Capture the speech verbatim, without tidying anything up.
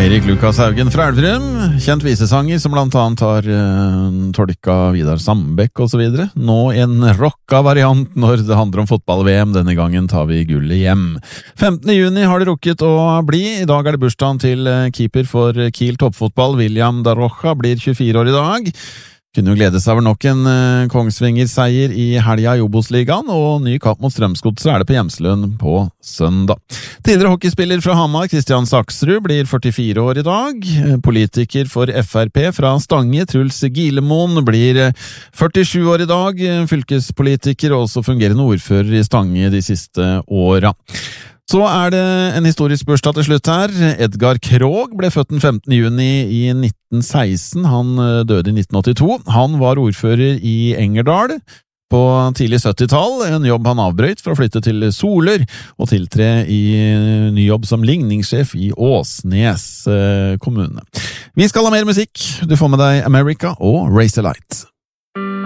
Erik Lukas Haugen fra Elverum, kjent visesanger som blant annet har uh, tolka Vidar Sambekk og så videre. Nå en rocka variant når det handler om fotball-V M. Denne gangen tar vi gullet hjem. femtende juni har det rukket å bli. I dag er det bursdagen til uh, keeper for Kiel toppfotball, William Darocha, blir tjuefire år i dag. Kunne jo glede seg over nok en uh, Kongsvinger-seier i helga i Obos-ligaen, og ny kamp mot Strømsgodset er det på Hjemslund på søndag. Tidligere hockeyspiller fra Hamar, Kristian Saksrud, blir førtifire år i dag. Politiker for F R P fra Stange, Truls Gilemoen, blir førtisju år i dag. Fylkespolitiker og også fungerende ordfører i Stange de siste åra. Så er det en historisk bursdag til slutt her. Edgar Krogh ble født den femtende juni i nitten seksten. Han døde i nitten åttito. Han var ordfører i Engerdal på tidlig syttitall, en jobb han avbrøt for å flytte til Soler og tiltre i ny jobb som ligningssjef i Åsnes kommune. Vi skal ha mer musikk. Du får med deg America og Razorlight.